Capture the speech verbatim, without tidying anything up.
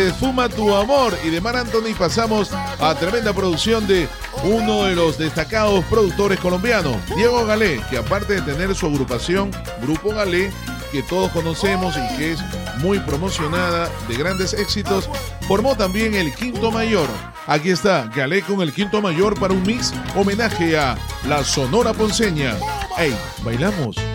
Se esfuma tu amor, y de Mar Anthony pasamos a tremenda producción de uno de los destacados productores colombianos, Diego Galé, que aparte de tener su agrupación Grupo Galé, que todos conocemos y que es muy promocionada, de grandes éxitos, formó también el Quinto Mayor. Aquí está Galé con el Quinto Mayor para un mix homenaje a la Sonora Ponceña. ¡Ey, bailamos!